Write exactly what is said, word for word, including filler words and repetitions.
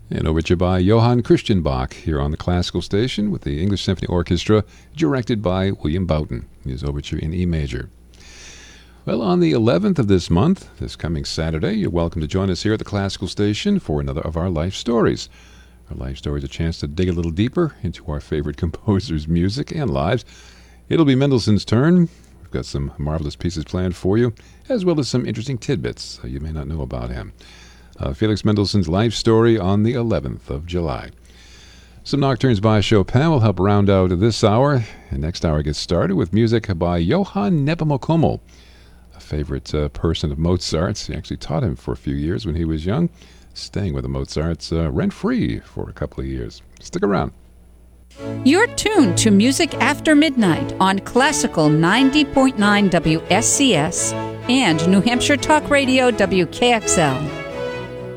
And overture by Johann Christian Bach here on the Classical Station with the English Symphony Orchestra, directed by William Boughton. His overture in E major. Well, on the eleventh of this month, this coming Saturday, you're welcome to join us here at the Classical Station for another of our life stories. Our life story is a chance to dig a little deeper into our favorite composers' music and lives. It'll be Mendelssohn's turn. We've got some marvelous pieces planned for you, as well as some interesting tidbits you may not know about him. Uh, Felix Mendelssohn's life story on the eleventh of July. Some nocturnes by Chopin will help round out this hour. And next hour gets started with music by Johann Nepomuk, a favorite uh, person of Mozart's. He actually taught him for a few years when he was young, staying with the Mozarts uh, rent-free for a couple of years. Stick around. You're tuned to Music After Midnight on Classical ninety point nine W S C S and New Hampshire Talk Radio W K X L.